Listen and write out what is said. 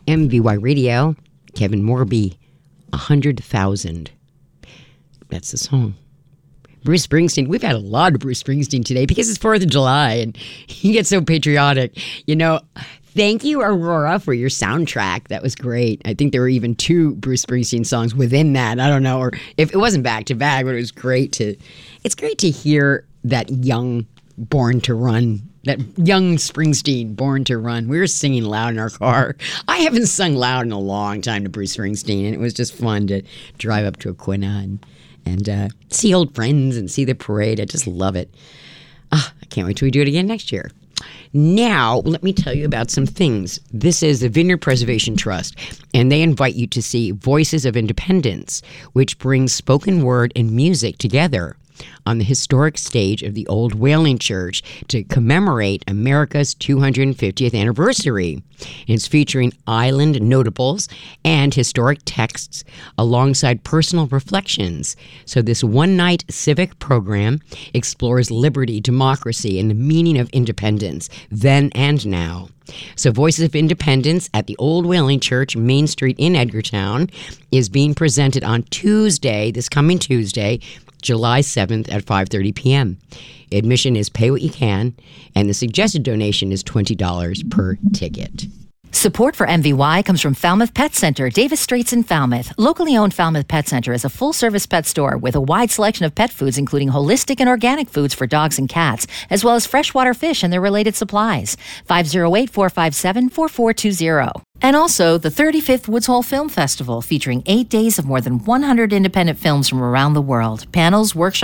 MVY Radio, Kevin Morby, 100,000. That's the song. Bruce Springsteen. We've had a lot of Bruce Springsteen today because it's 4th of July and he gets so patriotic. You know, thank you, Aurora, for your soundtrack. That was great. I think there were even 2 Bruce Springsteen songs within that. I don't know, or if it wasn't back to back, but it's great to hear that young Born to Run, that young Springsteen, Born to Run. We were singing loud in our car. I haven't sung loud in a long time to Bruce Springsteen, and it was just fun to drive up to Aquinnah and see old friends and see the parade. I just love it. I can't wait till we do it again next year. Now, let me tell you about some things. This is the Vineyard Preservation Trust, and they invite you to see Voices of Independence, which brings spoken word and music together on the historic stage of the Old Whaling Church to commemorate America's 250th anniversary. And it's featuring island notables and historic texts alongside personal reflections. So this one-night civic program explores liberty, democracy, and the meaning of independence then and now. So Voices of Independence at the Old Whaling Church, Main Street in Edgartown, is being presented on Tuesday, this coming Tuesday, July 7th at 5:30 p.m. Admission is pay what you can, and the suggested donation is $20 per ticket. Support for MVY comes from Falmouth Pet Center, Davis Straits in Falmouth. Locally owned Falmouth Pet Center is a full-service pet store with a wide selection of pet foods, including holistic and organic foods for dogs and cats, as well as freshwater fish and their related supplies. 508-457-4420. And also the 35th Woods Hole Film Festival, featuring 8 days of more than 100 independent films from around the world. Panels, workshops,